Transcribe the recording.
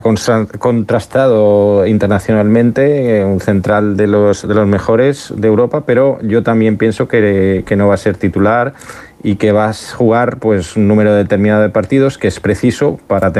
contrastado internacionalmente, un central de los mejores de Europa, pero yo también pienso que no va a ser titular y que va a jugar pues un número determinado de partidos que es preciso para tener